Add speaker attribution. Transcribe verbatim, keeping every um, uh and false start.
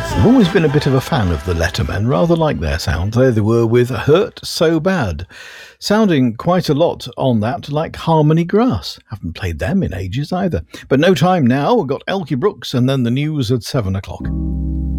Speaker 1: I've always been a bit of a fan of the Lettermen, rather like their sound. There they were with Hurt So Bad, sounding quite a lot on that like Harmony Grass. Haven't played them in ages either. But no time now, we've got Elkie Brooks and then the news at seven o'clock.